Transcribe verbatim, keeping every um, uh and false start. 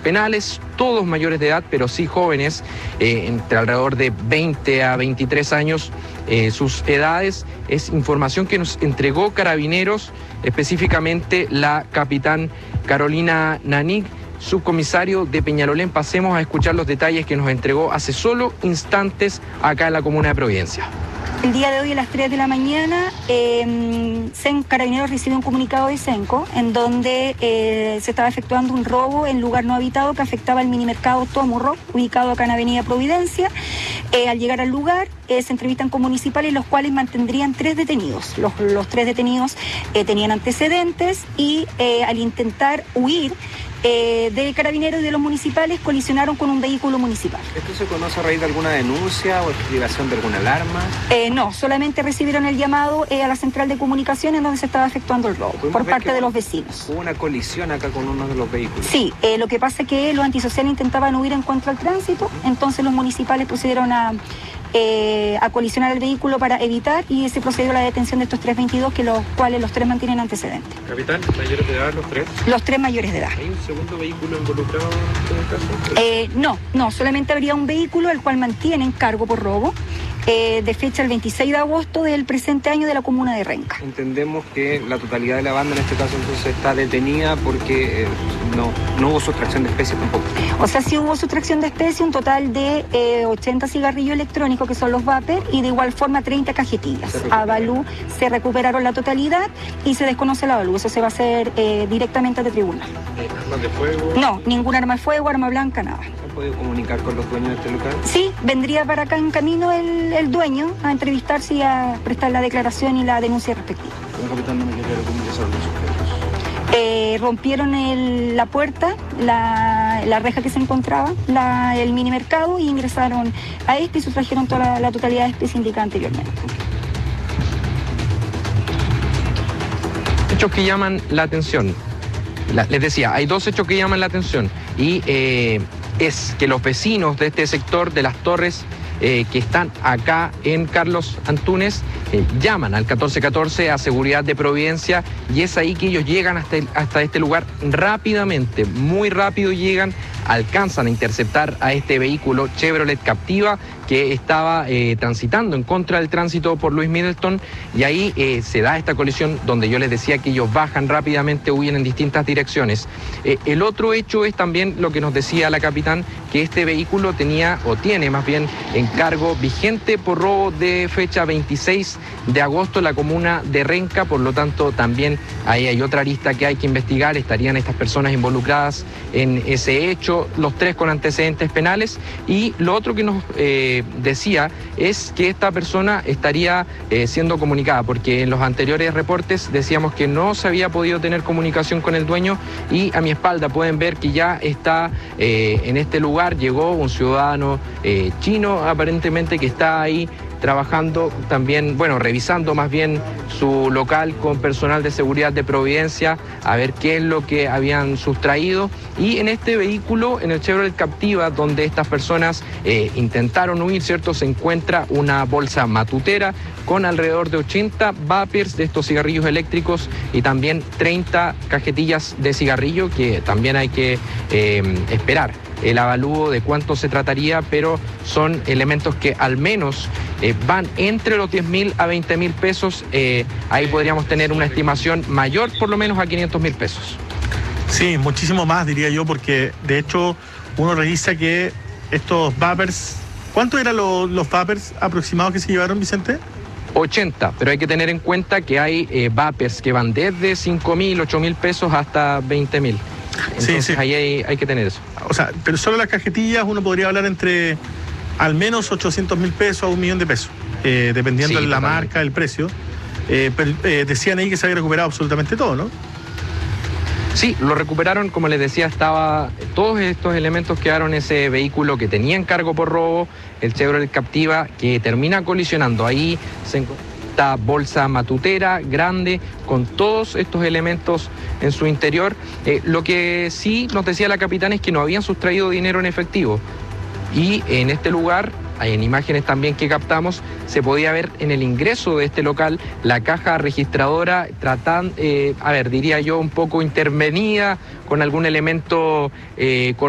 penales, todos mayores de edad, pero sí jóvenes, eh, entre alrededor de veinte a veintitrés años, eh, sus edades. Es información que nos entregó Carabineros, específicamente la capitán Carolina Nanig, subcomisario de Peñalolén. Pasemos a escuchar los detalles que nos entregó hace solo instantes acá en la comuna de Providencia. El día de hoy a las tres de la mañana, eh, Carabineros recibió un comunicado de Senco en donde eh, se estaba efectuando un robo en lugar no habitado que afectaba el minimercado Tomorrow, ubicado acá en Avenida Providencia. Eh, al llegar al lugar, eh, se entrevistan con municipales, los cuales mantendrían tres detenidos. Los, los tres detenidos eh, tenían antecedentes y eh, al intentar huir Eh, de Carabineros y de los municipales, colisionaron con un vehículo municipal. ¿Esto se conoce a raíz de alguna denuncia o activación de alguna alarma? Eh, no, solamente recibieron el llamado eh, a la central de comunicación en donde se estaba efectuando el robo por parte de los vecinos. ¿Hubo una colisión acá con uno de los vehículos? Sí, eh, lo que pasa es que los antisociales intentaban huir en contra del tránsito, entonces los municipales procedieron a, eh, a colisionar el vehículo para evitar y se procedió a la detención de estos tres veintidós, que los cuales los tres mantienen antecedentes. Capitán, ¿mayores de edad los tres? Los tres mayores de edad. ¿Hay un segundo vehículo involucrado en este caso? Eh, no, no, solamente habría un vehículo el cual mantienen cargo por robo, eh, de fecha el veintiséis de agosto del presente año, de la comuna de Renca. Entendemos que la totalidad de la banda en este caso entonces está detenida porque eh, no, no hubo sustracción de especies tampoco. O sea, sí hubo sustracción de especies, un total de eh, ochenta cigarrillos electrónicos, que son los vapor, y de igual forma treinta cajetillas. A Balú se recuperaron la totalidad y se desconoce la Balú. Eso se va a hacer eh, directamente ante tribunal. ¿Armas de fuego? No, ningún arma de fuego, arma blanca, nada. ¿Se han podido comunicar con los dueños de este local? Sí, vendría para acá en camino el, el dueño a entrevistarse y a prestar la declaración y la denuncia respectiva. ¿Cómo, capitán, no me quiere comunicar los sujetos? Eh, rompieron el, la puerta, la, la reja que se encontraba, la, el mini mercado, y ingresaron a este y sustrajeron toda la, la totalidad de especies indicada anteriormente. Hechos que llaman la atención. La, les decía, hay dos hechos que llaman la atención y eh, es que los vecinos de este sector de las Torres eh, que están acá en Carlos Antunes eh, llaman al catorce catorce a Seguridad de Providencia, y es ahí que ellos llegan hasta, el, hasta este lugar rápidamente, muy rápido llegan, alcanzan a interceptar a este vehículo Chevrolet Captiva que estaba eh, transitando en contra del tránsito por Luis Middleton, y ahí eh, se da esta colisión donde yo les decía que ellos bajan rápidamente, huyen en distintas direcciones. Eh, el otro hecho es también lo que nos decía la capitán, que este vehículo tenía, o tiene más bien, encargo vigente por robo de fecha veintiséis de agosto en la comuna de Renca, por lo tanto también ahí hay otra arista que hay que investigar, estarían estas personas involucradas en ese hecho, los tres con antecedentes penales. Y lo otro que nos eh, decía es que esta persona estaría eh, siendo comunicada, porque en los anteriores reportes decíamos que no se había podido tener comunicación con el dueño, y a mi espalda pueden ver que ya está eh, en este lugar, llegó un ciudadano eh, chino aparentemente que está ahí trabajando también, bueno, revisando más bien su local con personal de seguridad de Providencia, a ver qué es lo que habían sustraído. Y en este vehículo, en el Chevrolet Captiva, donde estas personas eh, intentaron huir, ¿cierto?, se encuentra una bolsa matutera con alrededor de ochenta vapers de estos cigarrillos eléctricos y también treinta cajetillas de cigarrillo, que también hay que eh, esperar el avalúo de cuánto se trataría, pero son elementos que al menos eh, van entre los diez mil a veinte mil pesos. Eh, ahí podríamos tener una estimación mayor, por lo menos a quinientos mil pesos. Sí, muchísimo más, diría yo, porque de hecho uno revisa que estos vapers, ¿cuánto eran los, los vapers aproximados que se llevaron, Vicente? ochenta, pero hay que tener en cuenta que hay eh, vapers que van desde cinco mil, ocho mil pesos hasta veinte mil. Entonces sí, sí. ahí hay, hay que tener eso. O sea, pero solo las cajetillas uno podría hablar entre al menos ochocientos mil pesos a un millón de pesos, eh, dependiendo sí, de la totalmente. marca, el precio. Eh, pero eh, decían ahí que se había recuperado absolutamente todo, ¿no? Sí, lo recuperaron, como les decía, estaba, todos estos elementos quedaron en ese vehículo que tenía encargo por robo, el Chevrolet Captiva, que termina colisionando. Ahí se encontró esta bolsa matutera grande con todos estos elementos en su interior. Eh, lo que sí nos decía la capitana es que no habían sustraído dinero en efectivo, y en este lugar, en imágenes también que captamos, se podía ver en el ingreso de este local la caja registradora tratando, eh, a ver, diría yo, un poco intervenida con algún elemento eh,